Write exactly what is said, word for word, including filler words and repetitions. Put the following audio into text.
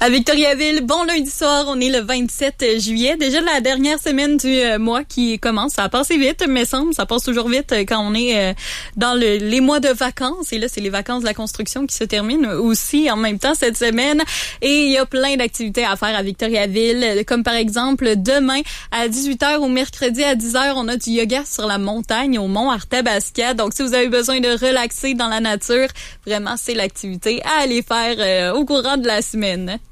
À Victoriaville, bon lundi soir, on est le vingt-sept juillet. Déjà la dernière semaine du euh, mois qui commence. Ça a passé vite, mais semble, ça passe toujours vite quand on est euh, dans le, les mois de vacances. Et là, c'est les vacances de la construction qui se terminent aussi en même temps cette semaine. Et il y a plein d'activités à faire à Victoriaville, comme par exemple demain à dix-huit heures ou mercredi à dix heures, on a du yoga sur la montagne au mont Arthabasca. Donc, si vous avez besoin de relaxer dans la nature, vraiment, c'est l'activité à aller faire euh, au courant de la semaine.